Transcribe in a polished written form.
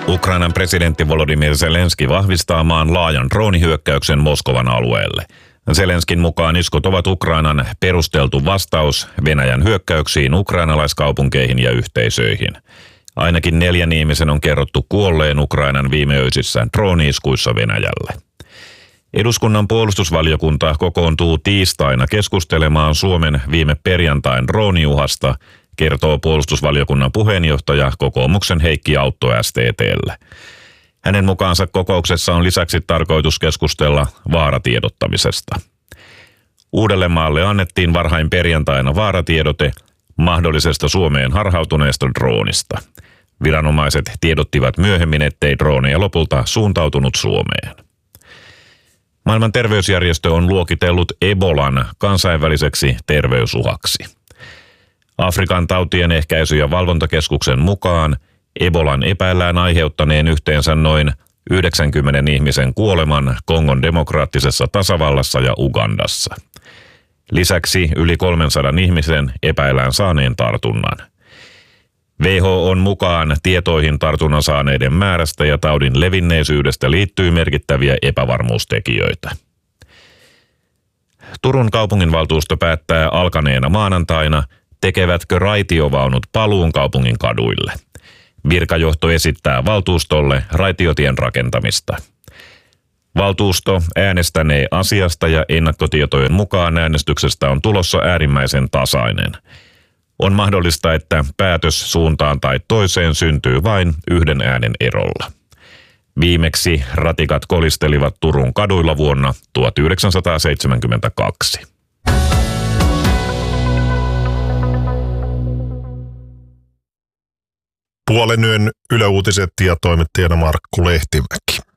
Ukrainan presidentti Volodymyr Zelenski vahvistaa maan laajan droonihyökkäyksen Moskovan alueelle. Zelenskin mukaan iskut ovat Ukrainan perusteltu vastaus Venäjän hyökkäyksiin ukrainalaiskaupunkeihin ja yhteisöihin. Ainakin 4 ihmisen on kerrottu kuolleen Ukrainan viimeöisissä drooni-iskuissa Venäjälle. Eduskunnan puolustusvaliokunta kokoontuu tiistaina keskustelemaan Suomen viime perjantain drooniuhasta, kertoo puolustusvaliokunnan puheenjohtaja kokoomuksen Heikki Autto STT:lle. Hänen mukaansa kokouksessa on lisäksi tarkoitus keskustella vaaratiedottamisesta. Uudellemaalle annettiin varhain perjantaina vaaratiedote mahdollisesta Suomeen harhautuneesta droonista. Viranomaiset tiedottivat myöhemmin, ettei drooneja lopulta suuntautunut Suomeen. Maailman terveysjärjestö on luokitellut Ebolan kansainväliseksi terveysuhaksi. Afrikan tautien ehkäisy- ja valvontakeskuksen mukaan Ebolan epäillään aiheuttaneen yhteensä noin 90 ihmisen kuoleman Kongon demokraattisessa tasavallassa ja Ugandassa. Lisäksi yli 300 ihmisen epäillään saaneen tartunnan. WHO:n mukaan tietoihin tartunnan saaneiden määrästä ja taudin levinneisyydestä liittyy merkittäviä epävarmuustekijöitä. Turun kaupunginvaltuusto päättää alkaneena maanantaina, tekevätkö raitiovaunut paluun kaupungin kaduille. Virkajohto esittää valtuustolle raitiotien rakentamista. Valtuusto äänestänee asiasta ja ennakkotietojen mukaan äänestyksestä on tulossa äärimmäisen tasainen. On mahdollista, että päätös suuntaan tai toiseen syntyy vain 1 äänen erolla. Viimeksi ratikat kolistelivat Turun kaduilla vuonna 1972. Puolen yön Yle Uutiset ja toimittajana Markku Lehtimäki.